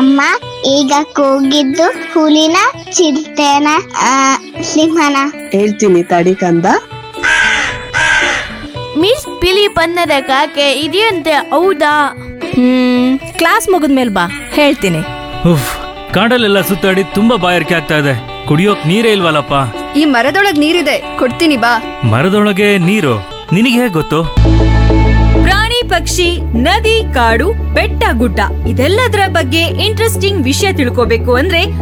ಅಮ್ಮ ಈಗ ಕೂಗಿದ್ದು ಹುಲಿನ ಚಿರತೆನ ಸಿಂಹನ? ಹೇಳ್ತೀನಿ ತಡಿ ಕಂದ. ಮಿಸ್ ಬಿಳಿ ಬಣ್ಣದ ಕಾಗೆ ಇದೆಯಂತೆ, ಹೌದಾ? ಕ್ಲಾಸ್ ಮುಗಿದ್ಮೇಲೆ ಬಾ, ಹೇಳ್ತೀನಿ. ಉಫ್, ಕಾಡಲ್ಲೆಲ್ಲ ಸುತ್ತಾಡಿ ತುಂಬಾ ಬಾಯಾರಿಕೆ ಆಗ್ತಾ ಇದೆ. ಕುಡಿಯೋಕ್ ನೀರೇ ಇಲ್ವಲ್ಲಪ್ಪ. ಈ ಮರದೊಳಗ್ ನೀರಿದೆ, ಕೊಡ್ತೀನಿ ಬಾ. ಮರದೊಳಗೆ ನೀರು? ನಿನಗೆ ಹೇಗ್ ಗೊತ್ತು? ಪ್ರಾಣಿ ಪಕ್ಷಿ, ನದಿ ಕಾಡು, ಬೆಟ್ಟ ಗುಡ್ಡ ಇದೆಲ್ಲದರ ಬಗ್ಗೆ ಇಂಟ್ರೆಸ್ಟಿಂಗ್ ವಿಷಯ ತಿಳ್ಕೋಬೇಕು ಅಂದ್ರೆ